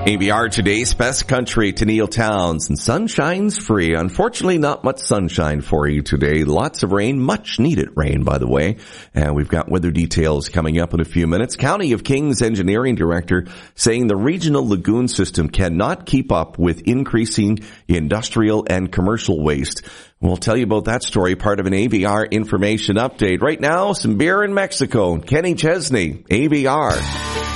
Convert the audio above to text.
AVR today's best country to Neil Towns, and sunshine's free. Unfortunately, not much sunshine for you today. Lots of rain, much needed rain, by the way. And we've got weather details coming up in a few minutes. County of Kings Engineering Director saying the regional lagoon system cannot keep up with increasing industrial and commercial waste. We'll tell you about that story, part of an AVR information update. Right now, some beer in Mexico. Kenny Chesney, AVR.